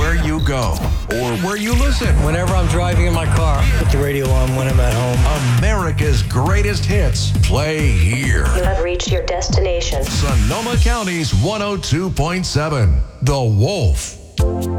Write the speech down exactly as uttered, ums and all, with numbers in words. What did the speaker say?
where you go or where you listen. Whenever I'm driving in my car, put the radio on when I'm at home. America's greatest hits play here. You have reached your destination. Sonoma County's one oh two point seven, The Wolf.